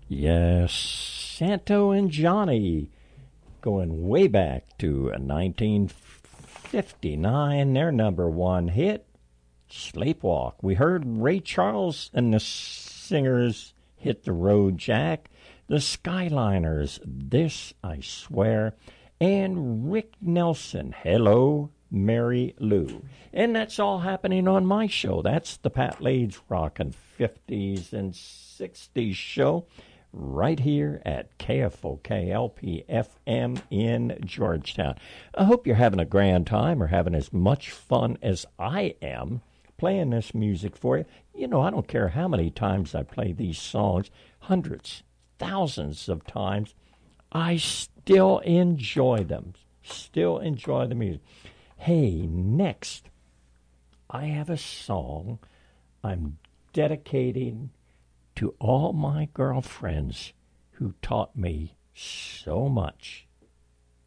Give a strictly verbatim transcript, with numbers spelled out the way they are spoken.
Yes, Santo and Johnny, going way back to nineteen fifty-nine, their number one hit, Sleepwalk. We heard Ray Charles and the Singers, Hit the Road Jack, the Skyliners, This I Swear, and Rick Nelson, Hello, Mary Lou. And that's all happening on my show. That's the Pat Lades Rockin' fifties and sixties show right here at K F O K L P F M in Georgetown. I hope you're having a grand time or having as much fun as I am playing this music for you. You know, I don't care how many times I play these songs, hundreds, thousands of times, I still enjoy them, still enjoy the music. Hey, next, I have a song I'm dedicating to all my girlfriends who taught me so much.